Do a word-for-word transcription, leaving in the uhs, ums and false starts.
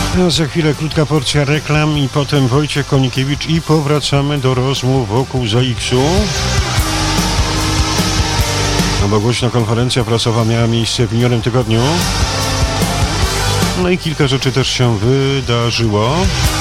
A za chwilę krótka porcja reklam i potem Wojciech Konikiewicz i powracamy do rozmów wokół Z A X-u. No bo głośna konferencja prasowa miała miejsce w minionym tygodniu. No i kilka rzeczy też się wydarzyło.